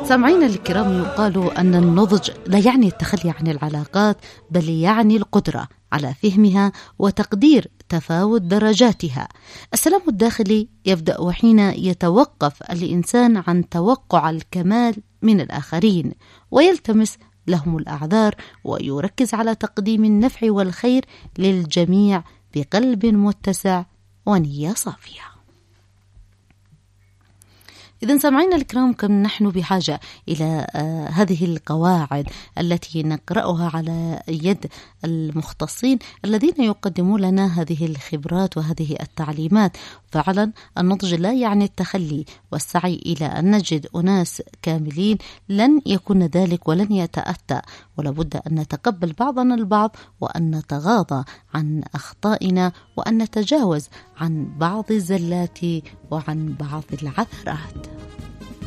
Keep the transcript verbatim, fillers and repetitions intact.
سامعينا الكرام، يقال أن النضج لا يعني التخلي عن العلاقات، بل يعني القدرة على فهمها وتقدير تفاوت درجاتها. السلام الداخلي يبدأ حين يتوقف الإنسان عن توقع الكمال من الآخرين ويلتمس لهم الأعذار، ويركز على تقديم النفع والخير للجميع بقلب متسع ونية صافية. إذن سامعينا الكرام، كم نحن بحاجة إلى آه هذه القواعد التي نقرأها على يد المختصين الذين يقدمون لنا هذه الخبرات وهذه التعليمات. فعلا النضج لا يعني التخلي والسعي إلى أن نجد أناس كاملين، لن يكون ذلك ولن يتأتى، ولابد أن نتقبل بعضنا البعض، وأن نتغاضى عن أخطائنا، وأن نتجاوز عن بعض الزلات وعن بعض العثرات.